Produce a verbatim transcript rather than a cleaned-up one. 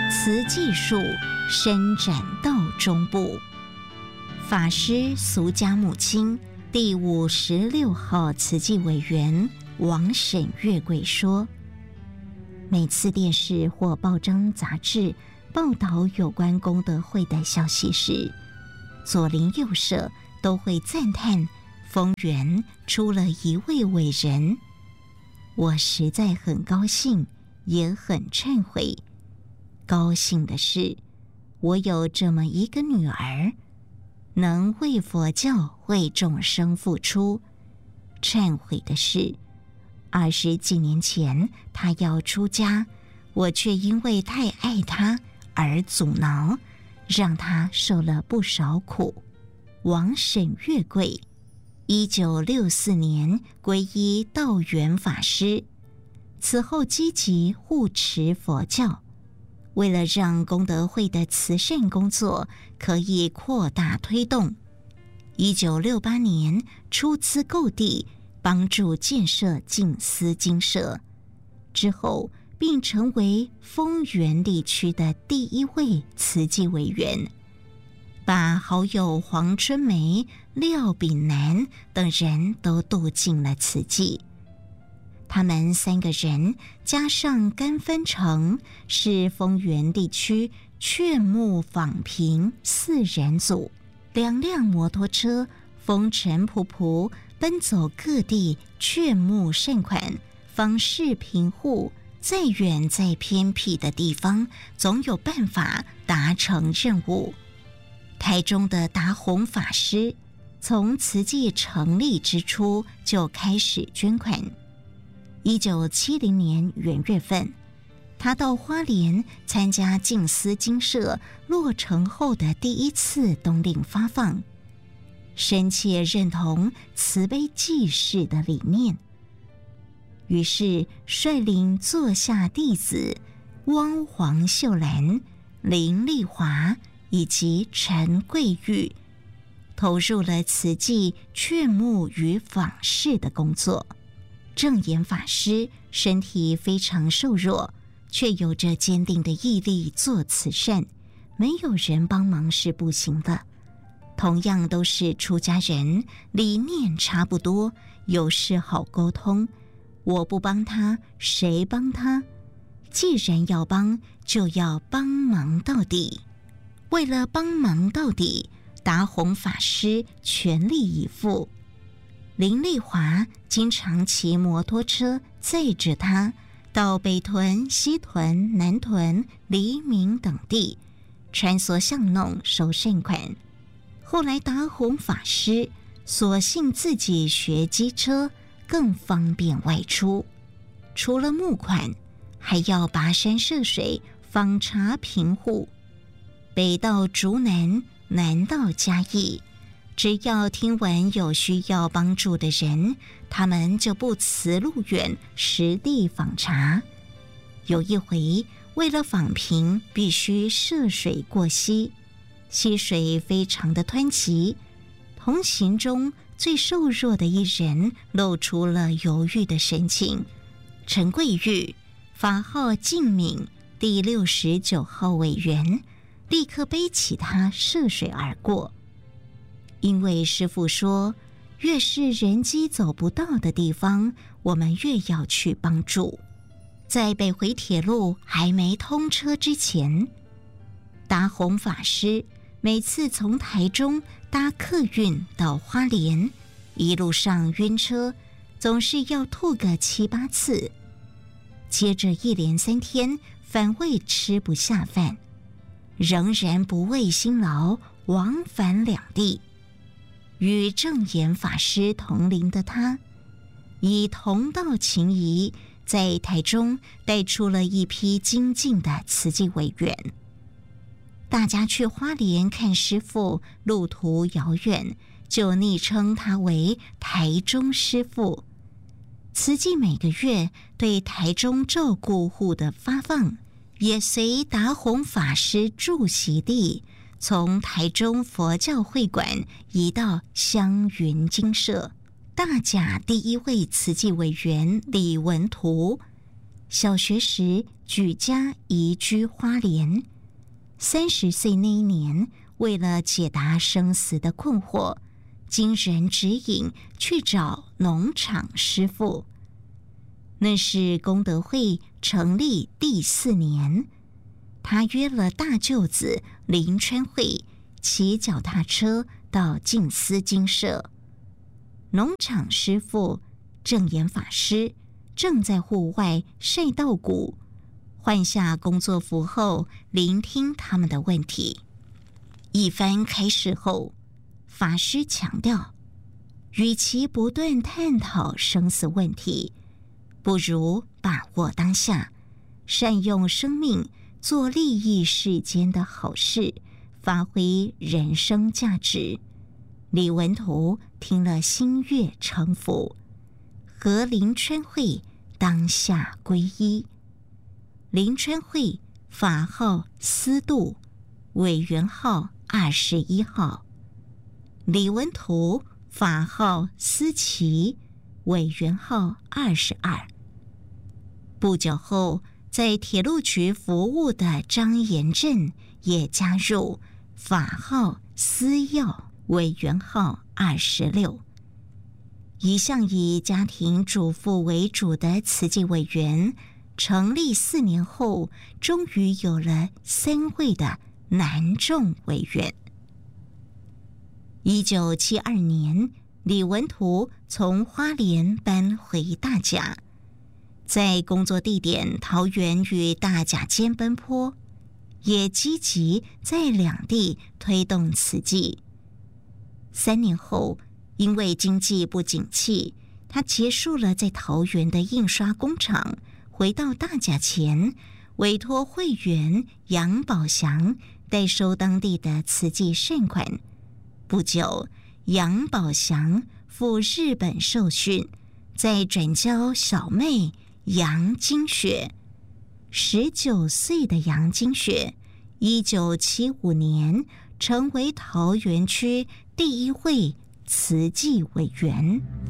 慈济树伸展到中部。法师俗家母亲第五十六号慈济委员王沈月桂说，每次电视或报章杂志报道有关功德会的消息时，左邻右舍都会赞叹丰原出了一位伟人。我实在很高兴，也很忏悔。高兴的是，我有这么一个女儿，能为佛教、为众生付出。忏悔的是，二十几年前她要出家，我却因为太爱她而阻挠，让她受了不少苦。王沈月桂一九六四年皈依道元法师，此后积极护持佛教。为了让功德会的慈善工作可以扩大推动，一九六八年出资购地，帮助建设静思精舍，之后并成为丰原地区的第一位慈济委员，把好友黄春梅、廖炳南等人都渡进了慈济。他们三个人加上甘芬成，是丰原地区劝募访贫四人组，两辆摩托车风尘仆仆奔走各地劝募善款，方是贫户，再远再偏僻的地方总有办法达成任务。台中的达宏法师从慈济成立之初就开始捐款。一九七零年元月份，他到花莲参加静思精舍落成后的第一次冬令发放，深切认同慈悲济世的理念，于是率领座下弟子汪黄秀兰、林丽华以及陈桂玉，投入了慈济劝募与访视的工作。正言法师身体非常瘦弱，却有着坚定的毅力做慈善，没有人帮忙是不行的。同样都是出家人，理念差不多，有事好沟通。我不帮他，谁帮他？既然要帮，就要帮忙到底。为了帮忙到底，达宏法师全力以赴。林丽华经常骑摩托车载着他到北屯、西屯、南屯、黎明等地穿梭巷弄收善款。后来达宏法师索性自己学机车，更方便外出。除了募款，还要跋山涉水访查贫户，北到竹南，南到嘉义。只要听闻有需要帮助的人，他们就不辞路远，实地访查。有一回，为了访贫，必须涉水过溪，溪水非常的湍急。同行中最瘦弱的一人露出了犹豫的神情。陈桂玉，法号静敏，第六十九号委员，立刻背起他涉水而过。因为师父说，越是人迹走不到的地方，我们越要去帮助。在北回铁路还没通车之前，达宏法师每次从台中搭客运到花莲，一路上晕车，总是要吐个七八次，接着一连三天反胃吃不下饭，仍然不畏辛劳，往返两地。与正言法师同龄的他，以同道情谊，在台中带出了一批精进的慈济委员。大家去花莲看师父，路途遥远，就昵称他为台中师父。慈济每个月对台中照顾户的发放，也随达宏法师住席地，从台中佛教会馆移到香云精舍。大甲第一位慈济委员李文图， 小学时举家移居花莲，三十岁那一年，为了解答生死的困惑，经人指引去找农场师傅。那是功德会成立第四年，他约了大舅子林川会骑脚踏车到静思精舍。农场师傅正言法师正在户外晒稻谷，换下工作服后，聆听他们的问题。一番开示后，法师强调，与其不断探讨生死问题，不如把握当下，善用生命，做利益世间的好事，发挥人生价值。李文图听了心悦诚服，和林川会当下皈依。林川会法号思度，委员号二十一号；李文图法号思齐，委员号二十二。不久后，在铁路局服务的张延正也加入，法号思耀，委员号二十六。一向以家庭主妇为主的慈济委员，成立四年后，终于有了三位的男众委员。一九七二年，李文图从花莲搬回大甲，在工作地点桃园与大甲间奔波，也积极在两地推动慈济。三年后，因为经济不景气，他结束了在桃园的印刷工厂，回到大甲前，委托会员杨宝祥代收当地的慈济善款。不久，杨宝祥赴日本受训，再转交小妹杨金雪。十九岁的杨金雪，一九七五年成为桃园区第一位慈济委员。